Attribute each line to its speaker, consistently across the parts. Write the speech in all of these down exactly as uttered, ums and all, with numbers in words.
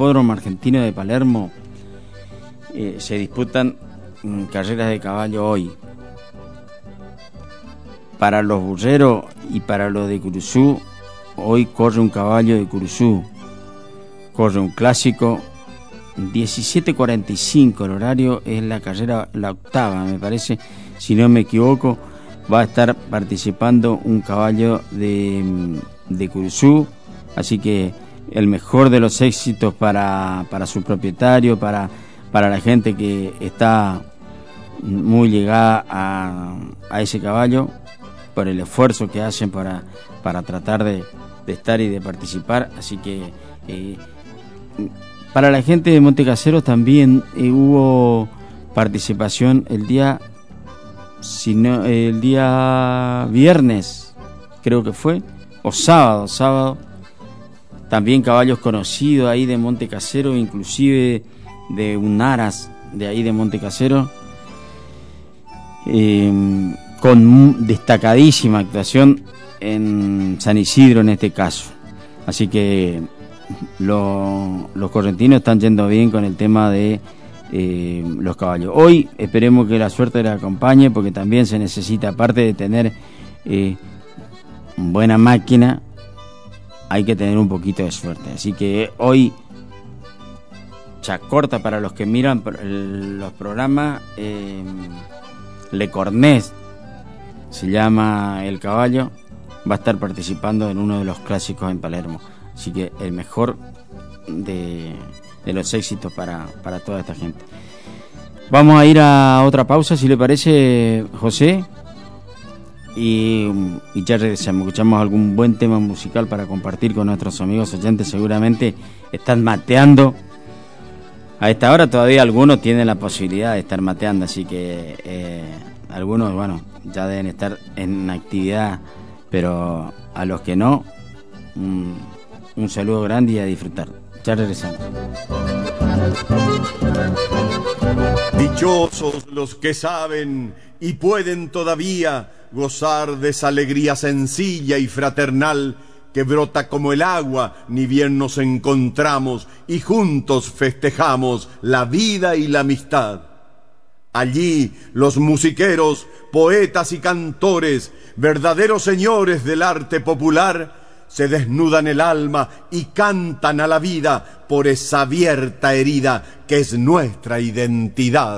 Speaker 1: Hipódromo Argentino de Palermo eh, se disputan mm, carreras de caballo hoy. Para los burreros y para los de Curuzú, hoy corre un caballo de Curuzú, corre un clásico, diecisiete cuarenta y cinco el horario, es la carrera, la octava me parece, si no me equivoco. Va a estar participando un caballo de, de Curuzú, así que el mejor de los éxitos para, para su propietario, para, para la gente que está muy llegada a, a ese caballo, por el esfuerzo que hacen para, para tratar de, de estar y de participar. Así que eh, para la gente de Montecaseros también eh, hubo participación el día sino, el día viernes, creo que fue, o sábado, sábado, también caballos conocidos ahí de Montecasero, inclusive de un aras de ahí de Montecasero, eh, con destacadísima actuación en San Isidro en este caso. Así que lo, los correntinos están yendo bien con el tema de eh, los caballos. Hoy esperemos que la suerte les acompañe, porque también se necesita, aparte de tener eh, buena máquina, hay que tener un poquito de suerte. Así que hoy, chacorta para los que miran los programas, eh, Le Cornés se llama el caballo, va a estar participando en uno de los clásicos en Palermo. Así que el mejor de, de los éxitos para, para toda esta gente. Vamos a ir a otra pausa, si le parece, José, y, y ya regresamos. Escuchamos algún buen tema musical para compartir con nuestros amigos oyentes. Seguramente están mateando a esta hora, todavía algunos tienen la posibilidad de estar mateando, así que eh, algunos, bueno, ya deben estar en actividad, pero a los que no, un, un saludo grande y a disfrutar. Ya regresamos.
Speaker 2: Dichosos los que saben y pueden todavía gozar de esa alegría sencilla y fraternal que brota como el agua, ni bien nos encontramos y juntos festejamos la vida y la amistad. Allí los musiqueros, poetas y cantores, verdaderos señores del arte popular, se desnudan el alma y cantan a la vida por esa abierta herida que es nuestra identidad.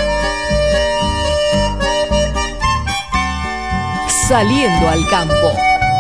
Speaker 3: Saliendo al campo.